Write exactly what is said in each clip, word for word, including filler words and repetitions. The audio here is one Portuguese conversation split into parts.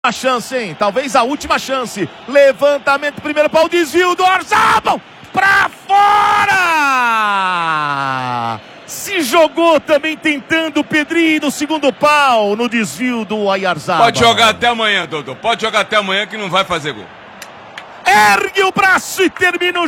A chance, hein? Talvez a última chance. Levantamento, primeiro pau, desvio do Oyarzabal. Pra fora! Se jogou também tentando o Pedrinho no segundo pau, no desvio do Oyarzabal. Pode jogar até amanhã, Dodô. Pode jogar até amanhã que não vai fazer gol. Ergue o braço e termina o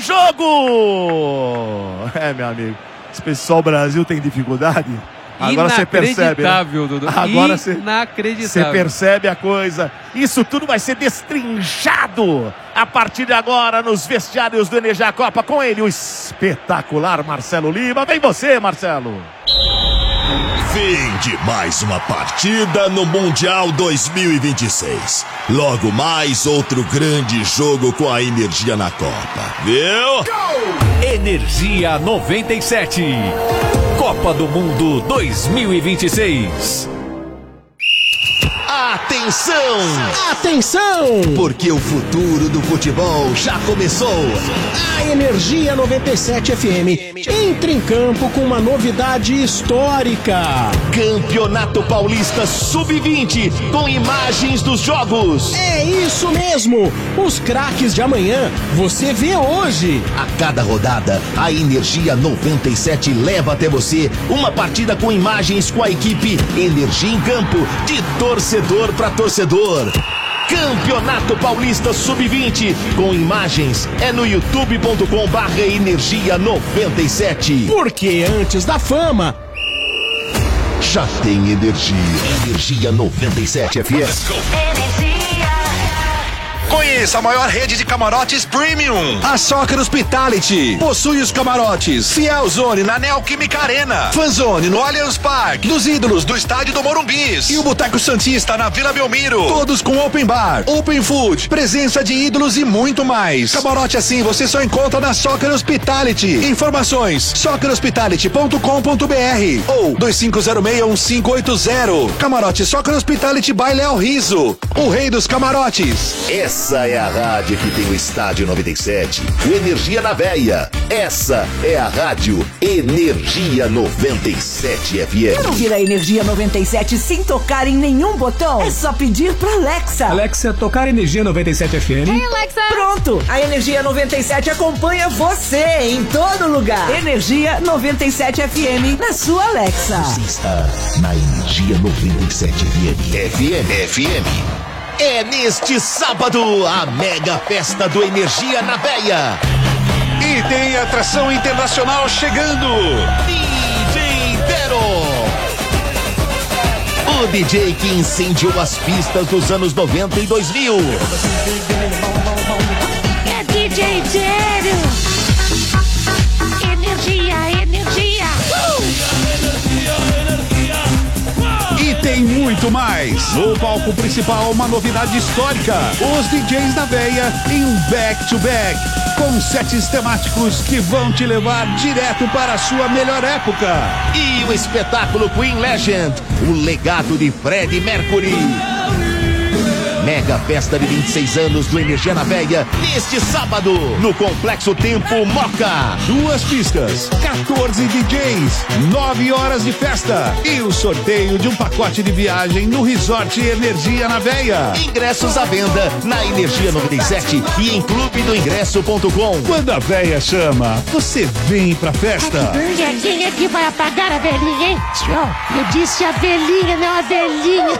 jogo. É, meu amigo. Esse pessoal Brasil tem dificuldade. Agora você percebe, né? Dudu. Agora você Inacreditável. percebe a coisa. Isso tudo vai ser destrinchado a partir de agora nos vestiários do Energia Copa. Com ele, o espetacular Marcelo Lima. Vem você, Marcelo. Fim de mais uma partida no Mundial dois mil e vinte e seis. Logo mais outro grande jogo com a Energia na Copa. Viu? Energia noventa e sete. Copa do Mundo dois mil e vinte e seis. Atenção! Atenção! Porque o futuro do futebol já começou. A Energia noventa e sete F M entra em campo com uma novidade histórica. Campeonato Paulista sub vinte com imagens dos jogos. É isso mesmo! Os craques de amanhã você vê hoje. A cada rodada, a Energia noventa e sete leva até você uma partida com imagens com a equipe Energia em Campo, de torcedor para torcedor. Campeonato Paulista sub vinte com imagens é no youtube ponto com barra energia noventa e sete. Porque antes da fama já tem energia. Energia noventa e sete F M. Conheça a maior rede de camarotes premium. A Soccer Hospitality possui os camarotes Fiel Zone na Neoquímica Arena, Fanzone no Allianz Parque, dos ídolos do estádio do Morumbis e o Boteco Santista na Vila Belmiro. Todos com open bar, open food, presença de ídolos e muito mais. Camarote assim você só encontra na Soccer Hospitality. Informações soccer hospitality ponto com ponto br ou dois cinco zero seis um cinco oito zero. Camarote Soccer Hospitality by Léo Riso, o rei dos camarotes. Essa é a rádio que tem o Estádio noventa e sete, o Energia na Veia. Essa é a rádio Energia noventa e sete F M. Quer ouvir a Energia noventa e sete sem tocar em nenhum botão? É só pedir pra Alexa. Alexa, tocar Energia noventa e sete F M. Hey, Alexa. Pronto, a Energia noventa e sete acompanha você em todo lugar. Energia noventa e sete F M na sua Alexa. Você está na Energia noventa e sete F M. F M. F M. É neste sábado a mega festa do Energia na Veia. E tem atração internacional chegando. D J Dero. O D J que incendiou as pistas dos anos noventa e dois mil. É D J Dero. Energia, energia. Uh! E tem muito mais. No palco principal, uma novidade histórica. Os D Js da Veia em um back-to-back, com sets temáticos que vão te levar direto para a sua melhor época. E o espetáculo Queen Legend, o legado de Freddie Mercury. Mega festa de vinte e seis anos do Energia na Veia, neste sábado, no Complexo Tempo Moca. Duas pistas, quatorze D Js, nove horas de festa e o sorteio de um pacote de viagem no Resort Energia na Veia. Ingressos à venda na Energia noventa e sete e em clube do ingresso ponto com. Quando a Veia chama, você vem pra festa. Quem é que vai apagar a velhinha, hein? Eu disse a velhinha, não a velhinha.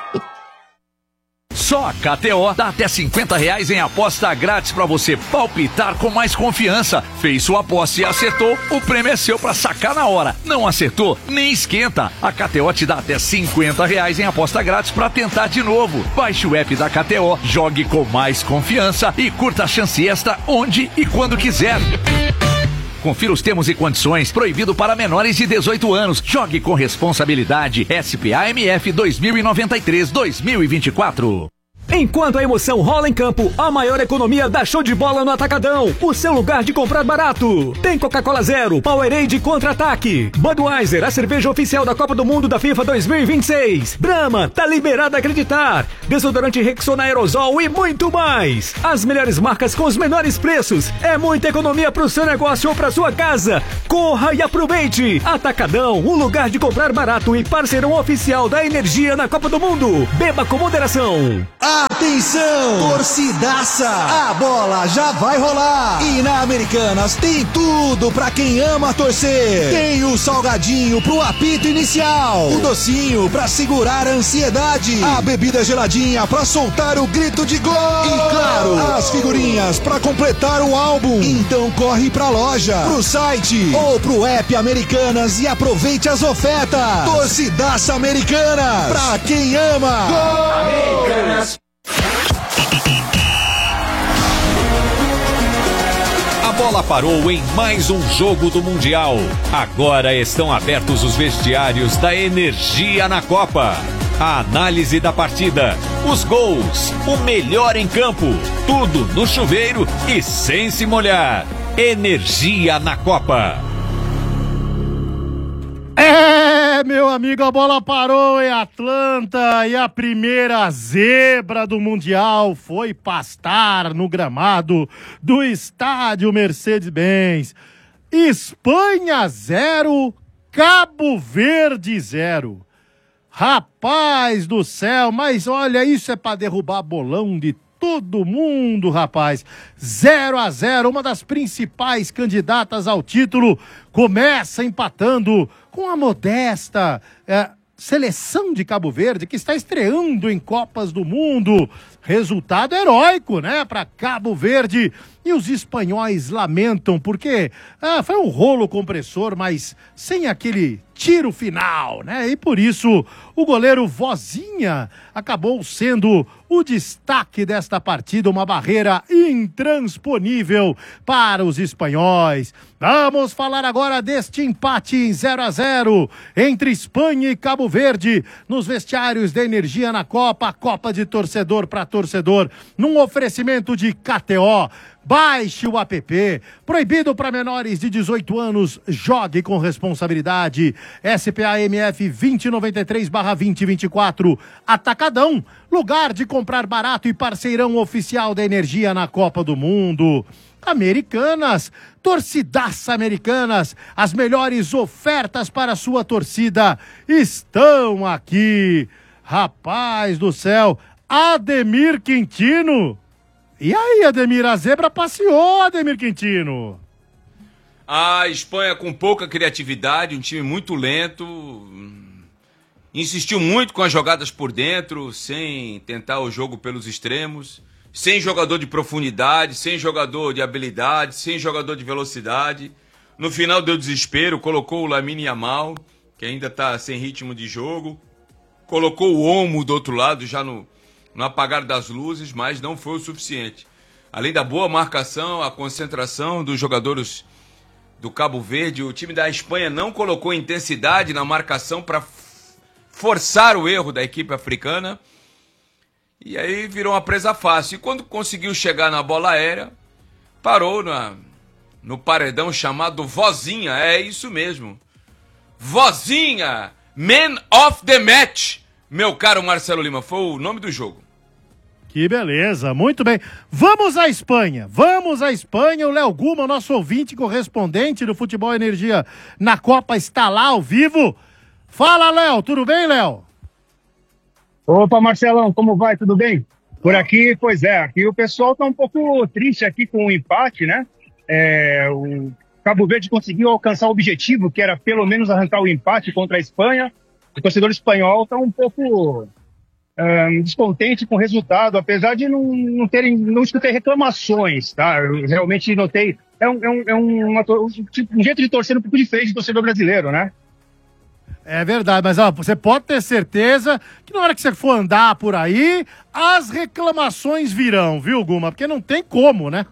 Só a K T O dá até cinquenta reais em aposta grátis pra você palpitar com mais confiança. Fez sua aposta e acertou, o prêmio é seu pra sacar na hora. Não acertou? Nem esquenta. A K T O te dá até cinquenta reais em aposta grátis pra tentar de novo. Baixe o app da K T O, jogue com mais confiança e curta a chance extra onde e quando quiser. Confira os termos e condições. Proibido para menores de dezoito anos. Jogue com responsabilidade. S P A M F dois mil e noventa e três, dois mil e vinte e quatro. Enquanto a emoção rola em campo, a maior economia dá show de bola no Atacadão. O seu lugar de comprar barato. Tem Coca-Cola Zero, Powerade Contra-Ataque, Budweiser, a cerveja oficial da Copa do Mundo da FIFA dois mil e vinte e seis. Brahma, tá liberado a acreditar. Desodorante Rexona Aerosol e muito mais. As melhores marcas com os menores preços. É muita economia pro seu negócio ou pra sua casa. Corra e aproveite. Atacadão, um lugar de comprar barato e parceirão oficial da Energia na Copa do Mundo. Beba com moderação. Atenção, torcidaça, a bola já vai rolar. E na Americanas tem tudo pra quem ama torcer. Tem o salgadinho pro apito inicial, o docinho pra segurar a ansiedade, a bebida geladinha pra soltar o grito de gol e, claro, as figurinhas pra completar o álbum. Então corre pra loja, pro site ou pro app Americanas e aproveite as ofertas. Torcidaça Americanas, pra quem ama. Gol! Americanas. A bola parou em mais um jogo do Mundial. Agora estão abertos os vestiários da Energia na Copa. A análise da partida, os gols, o melhor em campo, tudo no chuveiro e sem se molhar. Energia na Copa. É, meu amigo, a bola parou em Atlanta e a primeira zebra do Mundial foi pastar no gramado do estádio Mercedes-Benz. Espanha zero, Cabo Verde zero. Rapaz do céu, mas olha, isso é para derrubar bolão de todo mundo, rapaz. zero a zero, uma das principais candidatas ao título começa empatando com a modesta é, seleção de Cabo Verde, que está estreando em Copas do Mundo. Resultado heróico, né, para Cabo Verde. E os espanhóis lamentam, porque ah, foi um rolo compressor, mas sem aquele tiro final, né? E por isso o goleiro Vozinha acabou sendo o destaque desta partida, uma barreira intransponível para os espanhóis. Vamos falar agora deste empate em zero a zero entre Espanha e Cabo Verde nos vestiários da Energia na Copa, a Copa de torcedor para torcedor, num oferecimento de K T O. Baixe o app, proibido para menores de dezoito anos, jogue com responsabilidade. S P A M F vinte e noventa e três barra vinte e vinte e quatro, Atacadão, lugar de comprar barato e parceirão oficial da Energia na Copa do Mundo. Americanas, torcidaça Americanas, as melhores ofertas para a sua torcida estão aqui. Rapaz do céu, Ademir Quintino. E aí, Ademir, a zebra passeou, Ademir Quintino. A Espanha com pouca criatividade, um time muito lento, insistiu muito com as jogadas por dentro, sem tentar o jogo pelos extremos, sem jogador de profundidade, sem jogador de habilidade, sem jogador de velocidade. No final deu desespero, colocou o Lamine Yamal, que ainda está sem ritmo de jogo, colocou o Olmo do outro lado, já no... no apagar das luzes, mas não foi o suficiente. Além da boa marcação, a concentração dos jogadores do Cabo Verde, o time da Espanha não colocou intensidade na marcação para forçar o erro da equipe africana, e aí virou uma presa fácil. E quando conseguiu chegar na bola aérea, parou na, no paredão chamado Vozinha. É isso mesmo. Vozinha! Man of the Match! Meu caro Marcelo Lima, foi o nome do jogo. Que beleza, muito bem. Vamos à Espanha, vamos à Espanha. O Léo Guma, nosso ouvinte correspondente do Futebol Energia na Copa, está lá ao vivo. Fala, Léo, tudo bem, Léo? Opa, Marcelão, como vai? Tudo bem? Por aqui, pois é, aqui o pessoal está um pouco triste aqui com o empate, né? É, o Cabo Verde conseguiu alcançar o objetivo, que era pelo menos arrancar o empate contra a Espanha. O torcedor espanhol está um pouco um, descontente com o resultado, apesar de não, não terem, não escutei reclamações, tá? Eu realmente notei, é um, é um, é um, uma, um jeito de torcer um pouco diferente do torcedor brasileiro, né? É verdade, mas ó, você pode ter certeza que na hora que você for andar por aí, as reclamações virão, viu, Guma? Porque não tem como, né?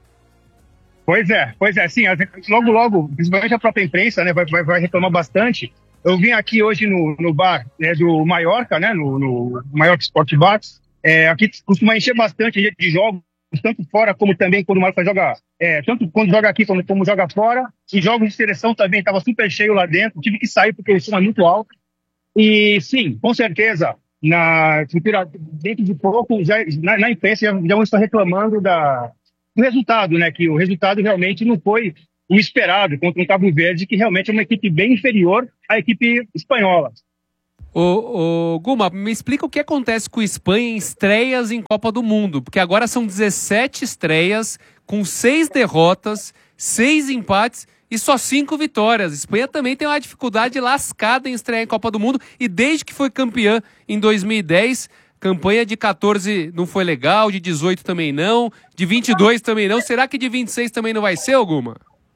Pois é, pois é, sim, logo, logo, principalmente a própria imprensa, né, vai, vai, vai reclamar bastante. Eu vim aqui hoje no, no bar né, do Mallorca, né, no, no Mallorca Sport Bar. É, aqui costuma encher bastante gente de jogos, tanto fora como também quando o Mallorca joga, é, tanto quando joga aqui como, como joga fora. E jogos de seleção também, estava super cheio lá dentro, tive que sair porque o som é muito alto. E sim, com certeza, na, dentro de pouco, já, na, na imprensa já, já vão estar reclamando da, do resultado, né, que o resultado realmente não foi o esperado contra um Cabo Verde, que realmente é uma equipe bem inferior à equipe espanhola. Ô, ô, Guma, me explica o que acontece com a Espanha em estreias em Copa do Mundo, porque agora são dezessete estreias, com seis derrotas, seis empates e só cinco vitórias. A Espanha também tem uma dificuldade lascada em estrear em Copa do Mundo, e desde que foi campeã em dois mil e dez, campanha de quatorze não foi legal, de dezoito também não, de vinte e dois também não. Será que de vinte e seis também não vai ser, Guma?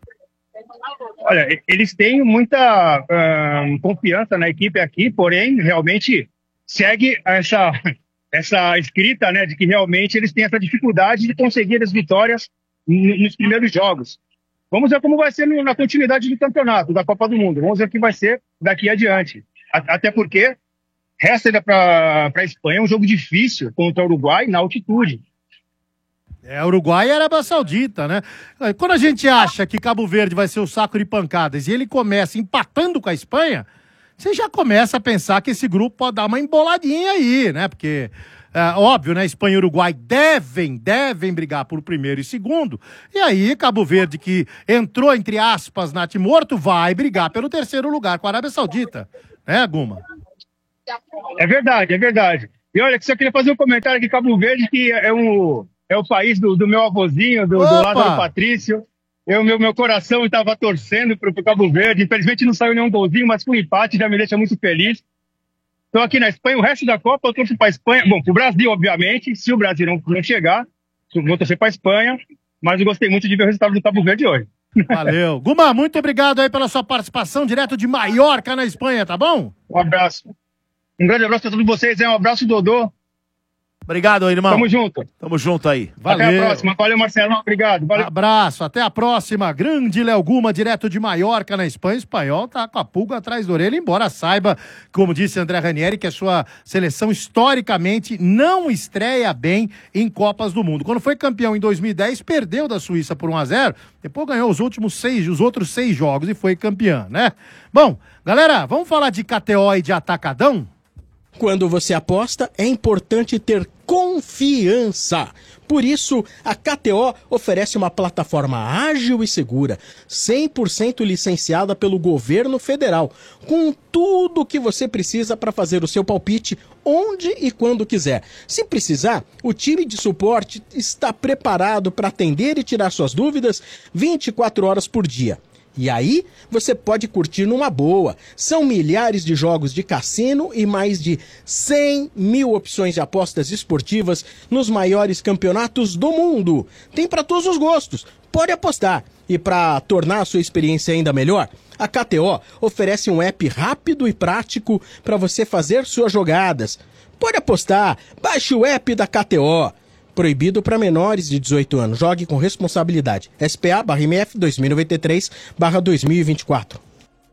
Olha, eles têm muita uh, confiança na equipe aqui, porém, realmente segue essa, essa escrita, né, de que realmente eles têm essa dificuldade de conseguir as vitórias nos primeiros jogos. Vamos ver como vai ser na continuidade do campeonato, da Copa do Mundo. Vamos ver o que vai ser daqui adiante. Até porque resta para a Espanha um jogo difícil contra o Uruguai na altitude. É, Uruguai e Arábia Saudita, né? Quando a gente acha que Cabo Verde vai ser o saco de pancadas e ele começa empatando com a Espanha, você já começa a pensar que esse grupo pode dar uma emboladinha aí, né? Porque, é, óbvio, né? Espanha e Uruguai devem, devem brigar por primeiro e segundo. E aí, Cabo Verde, que entrou, entre aspas, na Timorto, vai brigar pelo terceiro lugar com a Arábia Saudita. Né, Guma? É verdade, é verdade. E olha, que só queria fazer um comentário aqui, Cabo Verde, que é um... É o país do, do meu avôzinho, do, do Lázaro Patrício. Eu, meu, meu coração estava torcendo para o Cabo Verde. Infelizmente não saiu nenhum golzinho, mas com um empate já me deixa muito feliz. Estou aqui na Espanha, o resto da Copa eu torço para a Espanha. Bom, para o Brasil, obviamente. Se o Brasil não, não chegar, eu vou torcer para a Espanha. Mas eu gostei muito de ver o resultado do Cabo Verde hoje. Valeu. Guma, muito obrigado aí pela sua participação direto de Maiorca, na Espanha, tá bom? Um abraço. Um grande abraço para todos vocês. Um abraço, Dodô. Obrigado, irmão. Tamo junto. Tamo junto aí. Valeu. Até a próxima. Valeu, Marcelo. Obrigado. Valeu. Abraço. Até a próxima. Grande Léo Guma, direto de Maiorca, na Espanha. O espanhol tá com a pulga atrás da orelha, embora saiba, como disse André Ranieri, que a sua seleção historicamente não estreia bem em Copas do Mundo. Quando foi campeão em dois mil e dez, perdeu da Suíça por um a zero, depois ganhou os últimos seis, os outros seis jogos e foi campeã, né? Bom, galera, vamos falar de K T O e de Atacadão? Quando você aposta, é importante ter confiança. Por isso, a K T O oferece uma plataforma ágil e segura, cem por cento licenciada pelo governo federal, com tudo o que você precisa para fazer o seu palpite onde e quando quiser. Se precisar, o time de suporte está preparado para atender e tirar suas dúvidas vinte e quatro horas por dia. E aí, você pode curtir numa boa. São milhares de jogos de cassino e mais de cem mil opções de apostas esportivas nos maiores campeonatos do mundo. Tem para todos os gostos. Pode apostar. E para tornar a sua experiência ainda melhor, a K T O oferece um app rápido e prático para você fazer suas jogadas. Pode apostar. Baixe o app da K T O. Proibido para menores de dezoito anos. Jogue com responsabilidade. S P A barra M F dois mil e noventa e três barra dois mil e vinte e quatro.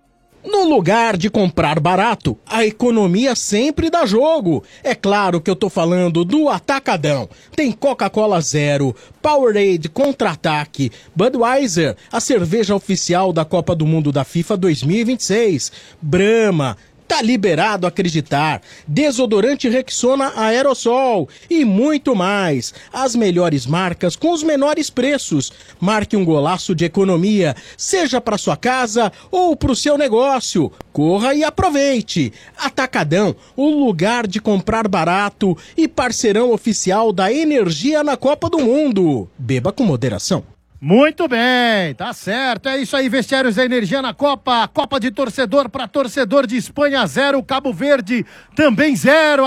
No lugar de comprar barato, a economia sempre dá jogo. É claro que eu tô falando do Atacadão. Tem Coca-Cola Zero, Powerade Contra-Ataque, Budweiser, a cerveja oficial da Copa do Mundo da FIFA dois mil e vinte e seis, Brahma, tá liberado acreditar, desodorante Rexona Aerosol e muito mais. As melhores marcas com os menores preços. Marque um golaço de economia, seja para sua casa ou para o seu negócio. Corra e aproveite. Atacadão, o lugar de comprar barato e parceirão oficial da energia na Copa do Mundo. Beba com moderação. Muito bem, tá certo, é isso aí, Vestiários da Energia na Copa, Copa de torcedor para torcedor de Espanha, zero, Cabo Verde também zero,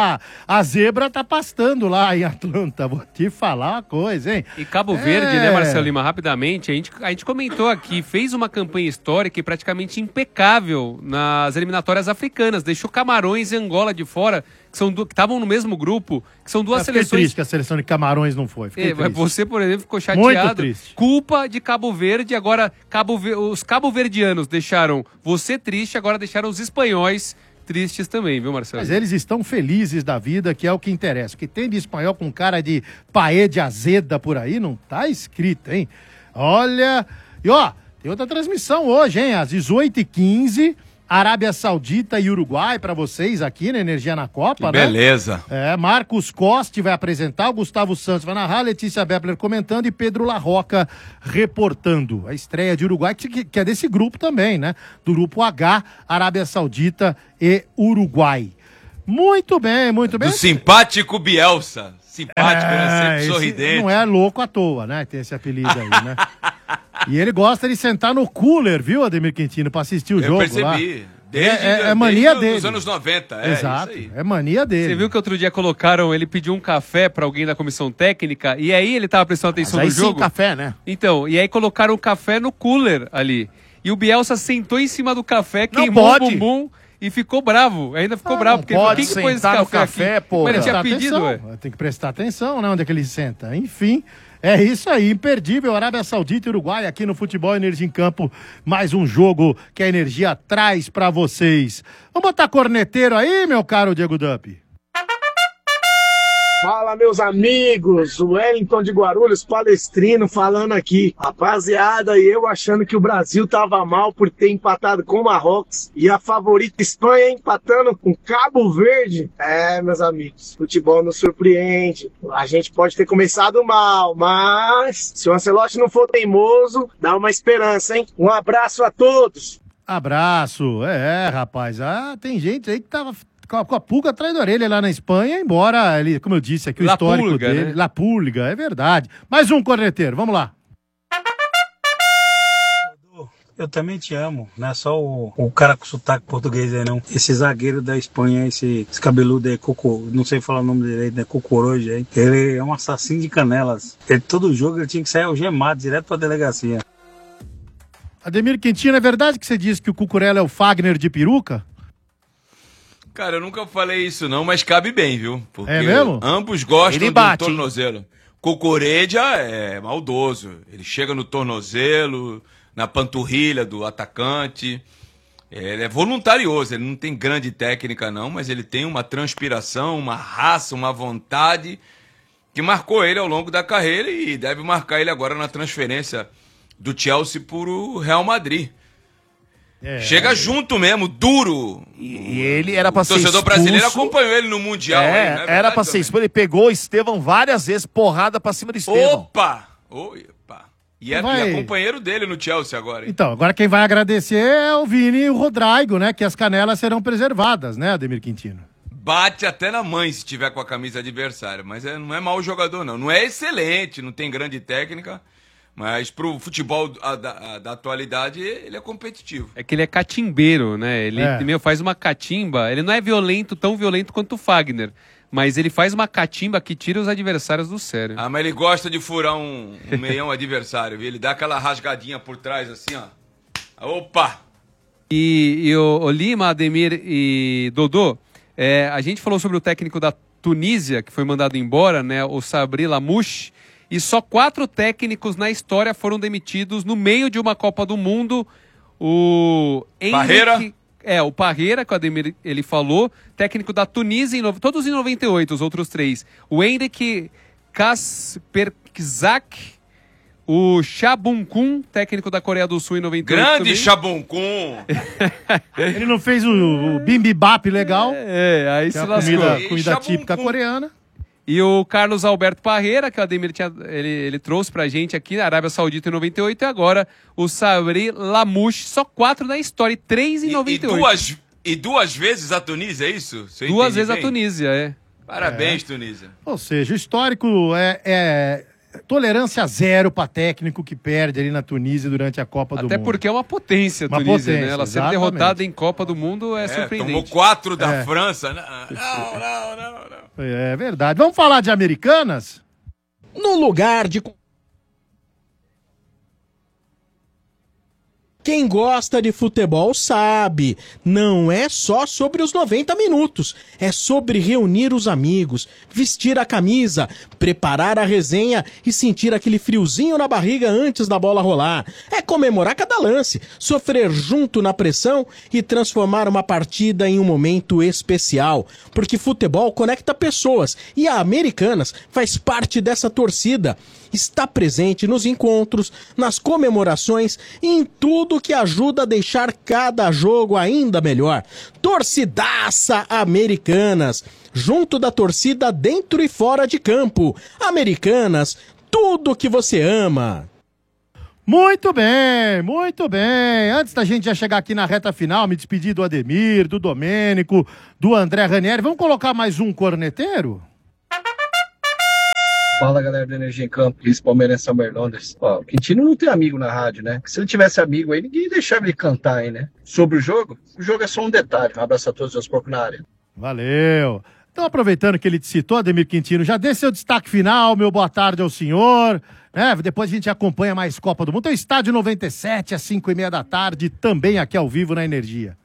a zebra tá pastando lá em Atlanta, vou te falar uma coisa, hein. E Cabo Verde, é... né, Marcelo Lima, rapidamente, a gente, a gente comentou aqui, fez uma campanha histórica e praticamente impecável nas eliminatórias africanas, deixou Camarões e Angola de fora, que são que estavam no mesmo grupo, que são duas Eu fiquei seleções... triste que a seleção de Camarões não foi. É, você, por exemplo, ficou chateado. Muito triste. Culpa de Cabo Verde, agora Cabo Ver... os cabo-verdianos deixaram você triste, agora deixaram os espanhóis tristes também, viu, Marcelo? Mas eles estão felizes da vida, que é o que interessa. O que tem de espanhol com cara de paê de azeda por aí, não tá escrito, hein? Olha... E ó, tem outra transmissão hoje, hein? Às dezoito e quinze... Arábia Saudita e Uruguai para vocês aqui na Energia na Copa, Que né? beleza. É, Marcos Costa vai apresentar, o Gustavo Santos vai narrar, Letícia Bepler comentando e Pedro Larroca reportando. A estreia de Uruguai, que, que é desse grupo também, né? Do grupo H, Arábia Saudita e Uruguai. Muito bem, muito bem. Do simpático Bielsa. Simpático, É, né? Sempre esse sorridente. não é louco à toa, né? Tem esse apelido aí, né? E ele gosta de sentar no cooler, viu, Ademir Quintino, pra assistir o Eu jogo percebi. lá. Desde, é, é, é mania desde dele. os anos noventa. É Exato, isso aí. é mania dele. Você viu que outro dia colocaram, ele pediu um café pra alguém da comissão técnica, e aí ele tava prestando atenção Mas aí no sim, jogo. café, né? Então, e aí colocaram o café no cooler ali. E o Bielsa sentou em cima do café, Não queimou pode. o bumbum e ficou bravo. Ainda ficou Ah, bravo, não porque pode quem que pôs esse sentar no café, café, aqui? pô. Mas ele tinha Prestar pedido, ué. atenção, tem que prestar atenção, né? Onde é que ele senta. Enfim, é isso aí, imperdível. Arábia Saudita e Uruguai aqui no Futebol Energia em Campo. Mais um jogo que a Energia traz pra vocês. Vamos botar corneteiro aí, meu caro Diego Dupp? Fala, meus amigos, o Wellington de Guarulhos, palestrino, falando aqui. Rapaziada, eu achando que o Brasil tava mal por ter empatado com o Marrocos e a favorita Espanha empatando com Cabo Verde. É, meus amigos, futebol nos surpreende. A gente pode ter começado mal, mas se o Ancelotti não for teimoso, dá uma esperança, hein? Um abraço a todos. Abraço. É, rapaz, ah, tem gente aí que tava com a, com a pulga atrás da orelha lá na Espanha, embora ele, como eu disse aqui, o La histórico Pulga, dele, né? La Pulga, é verdade. Mais um corneteiro, vamos lá. Eu também te amo, não é só o, o cara com sotaque português aí não. Esse zagueiro da Espanha, esse, esse cabeludo aí, Coco, não sei falar o nome direito, né? Cocorojo aí. Ele é um assassino de canelas. Ele, todo jogo ele tinha que sair algemado direto pra delegacia. Ademir Quintino, é verdade que você disse que o Cucurella é o Fagner de peruca? Cara, eu nunca falei isso não, mas cabe bem, viu? Porque É mesmo? ambos gostam Ele do bate, hein? tornozelo. Cucuredia é maldoso. Ele chega no tornozelo, na panturrilha do atacante. Ele é voluntarioso, ele não tem grande técnica não, mas ele tem uma transpiração, uma raça, uma vontade que marcou ele ao longo da carreira e deve marcar ele agora na transferência do Chelsea para o Real Madrid. É, Chega junto mesmo, duro. E, e ele era pra O ser torcedor expulso. brasileiro acompanhou ele no Mundial. É, hein, não é era verdade, pra ser também? expulso. Ele pegou o Estevão várias vezes, porrada pra cima do Estevão. Opa! Opa! E é, Vai. e é companheiro dele no Chelsea agora. Hein? Então, agora quem vai agradecer é o Vini e o Rodrigo, né? Que as canelas serão preservadas, né, Ademir Quintino? Bate até na mãe se tiver com a camisa adversária. Mas é, não é mau jogador, não. Não é excelente, não tem grande técnica. Mas pro futebol da, da, da atualidade, ele é competitivo. É que ele é catimbeiro, né? Ele É. meu, faz uma catimba. Ele não é violento, tão violento quanto o Fagner. Mas ele faz uma catimba que tira os adversários do sério. Ah, mas ele gosta de furar um, um meião adversário, viu? Ele dá aquela rasgadinha por trás, assim, ó. Opa! E, e o, o Lima, Ademir e Dodô, é, a gente falou sobre o técnico da Tunísia, que foi mandado embora, né? O Sabri Lamouche. E só quatro técnicos na história foram demitidos no meio de uma Copa do Mundo. O Parreira? Henrique, é, o Parreira, que o Ademir ele falou, técnico da Tunísia, em, no- todos em noventa e oito, os outros três. O Henrique Kasperczak, o Chabunkun, técnico da Coreia do Sul em noventa e oito. Grande também. Chabunkun! Ele não fez o, o bimbibap legal. É, aí que se é a lascou. comida, comida típica coreana. E o Carlos Alberto Parreira, que o Ademir tinha, ele, ele trouxe pra gente aqui na Arábia Saudita em noventa e oito, e agora o Sabri Lamouche, só quatro na história, e três em E, e, noventa e oito. duas, e duas vezes a Tunísia, é isso? Se eu Duas entendi vezes a bem? Tunísia, é. Parabéns, Tunísia. Ou seja, o histórico é, é tolerância zero para técnico que perde ali na Tunísia durante a Copa do Até Mundo. porque é uma potência a Uma Tunísia, potência, né? Ela ser exatamente. derrotada em Copa do Mundo é, É, surpreendente. tomou quatro da É. França. Não, não, não, não, não. É verdade. Vamos falar de Americanas? No lugar de. Quem gosta de futebol sabe, não é só sobre os noventa minutos, é sobre reunir os amigos, vestir a camisa, preparar a resenha e sentir aquele friozinho na barriga antes da bola rolar. É comemorar cada lance, sofrer junto na pressão e transformar uma partida em um momento especial, porque futebol conecta pessoas e a Americanas faz parte dessa torcida. Está presente nos encontros, nas comemorações e em tudo tudo que ajuda a deixar cada jogo ainda melhor. Torcidaça Americanas, junto da torcida dentro e fora de campo. Americanas, tudo que você ama. Muito bem, muito bem. Antes da gente já chegar aqui na reta final, me despedir do Ademir, do Domênico, do André Ranieri. Vamos colocar mais um corneteiro? Fala, galera do Energia em Campo, Luiz Palmeirense Summer Londres. Ó, o Quintino não tem amigo na rádio, né? Se ele tivesse amigo aí, ninguém deixava ele cantar aí, né? Sobre o jogo, o jogo é só um detalhe. Um abraço a todos, meus porcos na área. Valeu. Então, aproveitando que ele te citou, Ademir Quintino, já dê seu destaque final, meu boa tarde ao senhor. É, depois a gente acompanha mais Copa do Mundo. Tem o Estádio noventa e sete, às cinco e meia da tarde, também aqui ao vivo na Energia.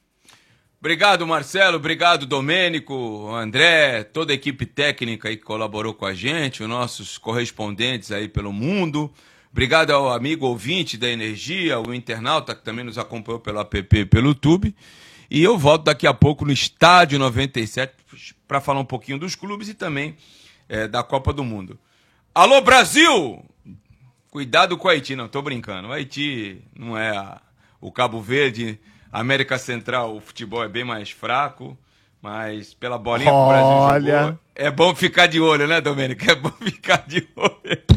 Obrigado, Marcelo. Obrigado, Domênico, André, toda a equipe técnica aí que colaborou com a gente, os nossos correspondentes aí pelo mundo. Obrigado ao amigo ouvinte da Energia, o internauta que também nos acompanhou pelo app e pelo YouTube. E eu volto daqui a pouco no Estádio noventa e sete para falar um pouquinho dos clubes e também é, da Copa do Mundo. Alô, Brasil! Cuidado com o Haiti, não, tô brincando. O Haiti não é a, o Cabo Verde, a América Central, o futebol é bem mais fraco, mas pela bolinha que o Brasil Olha. jogou, é bom ficar de olho, né, Domênico? É bom ficar de olho.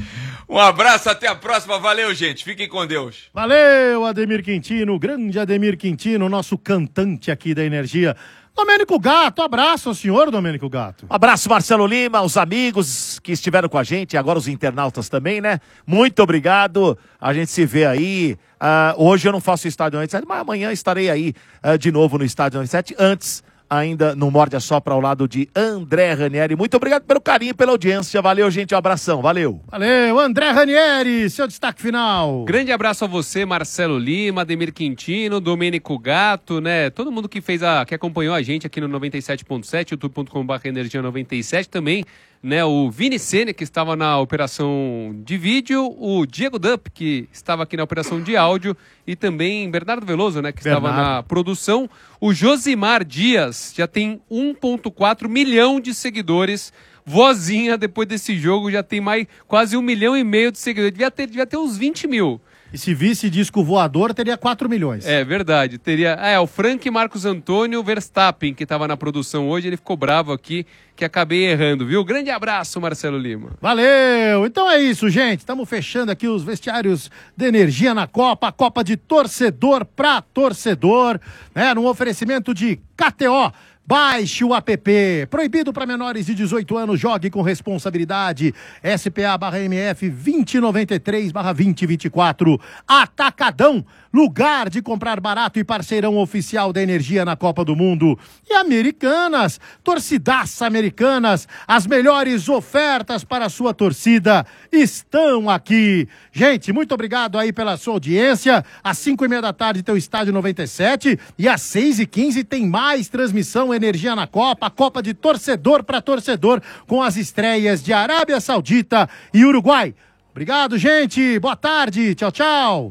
Um abraço, até a próxima. Valeu, gente. Fiquem com Deus. Valeu, Ademir Quintino, o grande Ademir Quintino, nosso cantante aqui da Energia. Domênico Gato, abraço ao senhor, Domênico Gato. Abraço, Marcelo Lima, os amigos que estiveram com a gente, agora os internautas também, né? Muito obrigado, a gente se vê aí. Uh, hoje eu não faço o Estádio noventa e sete, mas amanhã estarei aí uh, de novo no Estádio noventa e sete, antes ainda no Morde a Sopra ao lado de André Ranieri. Muito obrigado pelo carinho e pela audiência. Valeu, gente, um abração, valeu. Valeu, André Ranieri, seu destaque final. Grande abraço a você, Marcelo Lima, Ademir Quintino, Domênico Gato, né? Todo mundo que fez a, que acompanhou a gente aqui no noventa e sete ponto sete, youtube ponto com barra energia noventa e sete também, né? O Vini Sene, que estava na operação de vídeo, o Diego Dupp, que estava aqui na operação de áudio, e também Bernardo Veloso, né? Que Bernardo. estava na produção. O Josimar Dias já tem um ponto quatro milhão de seguidores. Vozinha, depois desse jogo, já tem mais quase um milhão e meio de seguidores. Devia ter, devia ter uns vinte mil. E se visse disco voador, teria quatro milhões. É verdade. Teria. É, o Frank Marcos Antônio Verstappen, que estava na produção hoje, ele ficou bravo aqui, que acabei errando, viu? Grande abraço, Marcelo Lima. Valeu! Então é isso, gente. Estamos fechando aqui os vestiários de Energia na Copa, a Copa de torcedor para torcedor, né? Num oferecimento de K T O. Baixe o app. Proibido para menores de dezoito anos. Jogue com responsabilidade. S P A barra M F vinte e noventa e três barra vinte e vinte e quatro. Atacadão. Lugar de comprar barato e parceirão oficial da Energia na Copa do Mundo. E Americanas. Torcidaça Americanas. As melhores ofertas para a sua torcida estão aqui. Gente, muito obrigado aí pela sua audiência. Às cinco e meia da tarde tem o Estádio noventa e sete. E às seis e quinze tem mais transmissão Energia na Copa, a Copa de torcedor para torcedor, com as estreias de Arábia Saudita e Uruguai. Obrigado, gente. Boa tarde. Tchau, tchau.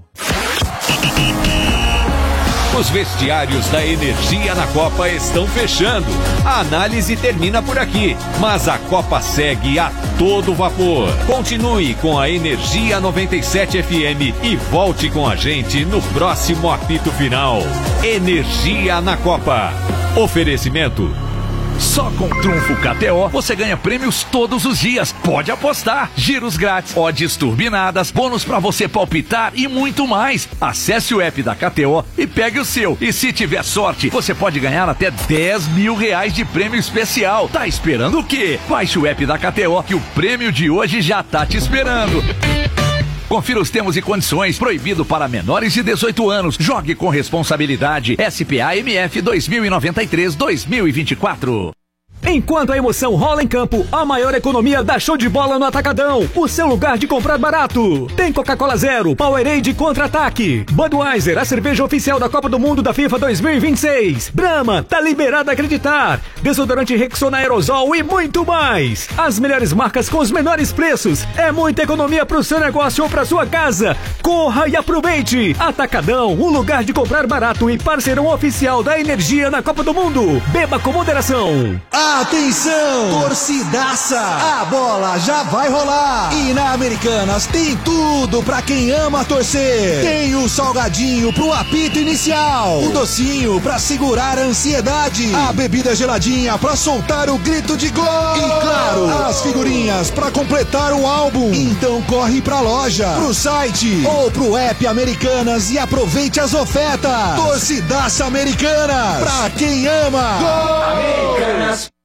Os vestiários da Energia na Copa estão fechando. A análise termina por aqui, mas a Copa segue a todo vapor. Continue com a Energia noventa e sete F M e volte com a gente no próximo apito final. Energia na Copa. Oferecimento. Só com Trunfo K T O você ganha prêmios todos os dias. Pode apostar. Giros grátis, odds turbinadas, bônus pra você palpitar e muito mais. Acesse o app da K T O e pegue o seu. E se tiver sorte, você pode ganhar até dez mil reais de prêmio especial. Tá esperando o quê? Baixe o app da K T O que o prêmio de hoje já tá te esperando. Confira os termos e condições. Proibido para menores de dezoito anos. Jogue com responsabilidade. S P A M F dois mil e noventa e três, dois mil e vinte e quatro. Enquanto a emoção rola em campo, a maior economia dá show de bola no Atacadão. O seu lugar de comprar barato. Tem Coca-Cola Zero, Powerade Contra-Ataque, Budweiser, a cerveja oficial da Copa do Mundo da FIFA dois mil e vinte e seis. Brahma, tá liberado a acreditar. Desodorante Rexona Aerosol e muito mais. As melhores marcas com os menores preços. É muita economia pro seu negócio ou pra sua casa. Corra e aproveite. Atacadão, um lugar de comprar barato e parceirão oficial da Energia na Copa do Mundo. Beba com moderação. Ah! Atenção, torcidaça, a bola já vai rolar. E na Americanas tem tudo pra quem ama torcer. Tem o salgadinho pro apito inicial, o docinho pra segurar a ansiedade, a bebida geladinha pra soltar o grito de gol e, claro, as figurinhas pra completar o álbum. Então corre pra loja, pro site ou pro app Americanas e aproveite as ofertas. Torcidaça Americanas, pra quem ama. Gol! Americanas.